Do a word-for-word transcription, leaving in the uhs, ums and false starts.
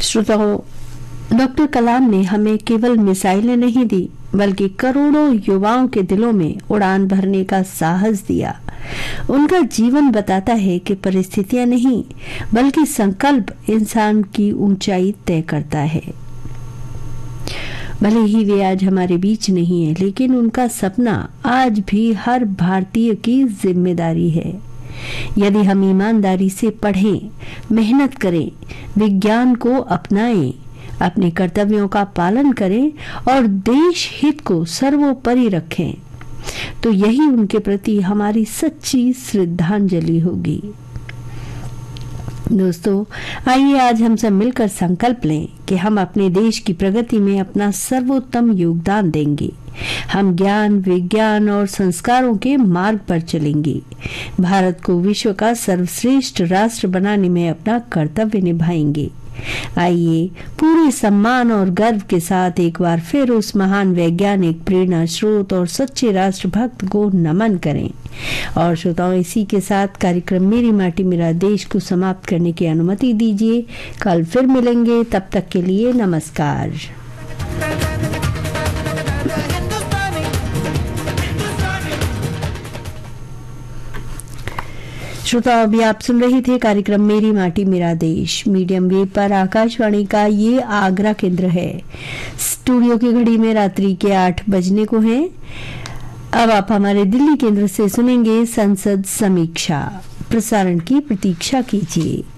श्रोताओं, डॉक्टर कलाम ने हमें केवल मिसाइलें नहीं दी बल्कि करोड़ों युवाओं के दिलों में उड़ान भरने का साहस दिया। उनका जीवन बताता है कि परिस्थितियां नहीं बल्कि संकल्प इंसान की ऊंचाई तय करता है। भले ही वे आज हमारे बीच नहीं है, लेकिन उनका सपना आज भी हर भारतीय की जिम्मेदारी है। यदि हम ईमानदारी से पढ़ें, मेहनत करें, विज्ञान को अपनाएं, अपने कर्तव्यों का पालन करें और देश हित को सर्वोपरि रखें, तो यही उनके प्रति हमारी सच्ची श्रद्धांजलि होगी। दोस्तों, आइए आज हम सब मिलकर संकल्प लें कि हम अपने देश की प्रगति में अपना सर्वोत्तम योगदान देंगे। हम ज्ञान, विज्ञान और संस्कारों के मार्ग पर चलेंगे। भारत को विश्व का सर्वश्रेष्ठ राष्ट्र बनाने में अपना कर्तव्य निभाएंगे। आइए पूरे सम्मान और गर्व के साथ एक बार फिर उस महान वैज्ञानिक, प्रेरणा स्रोत और सच्चे राष्ट्रभक्त को नमन करें। और श्रोताओं, इसी के साथ कार्यक्रम मेरी माटी मेरा देश को समाप्त करने की अनुमति दीजिए। कल फिर मिलेंगे, तब तक के लिए नमस्कार। श्रोता, अभी आप सुन रहे थे कार्यक्रम मेरी माटी मेरा देश मीडियम वेव पर आकाशवाणी का ये आगरा केंद्र है। स्टूडियो की घड़ी में रात्रि के आठ बजने को है। अब आप हमारे दिल्ली केंद्र से सुनेंगे संसद समीक्षा। प्रसारण की प्रतीक्षा कीजिए।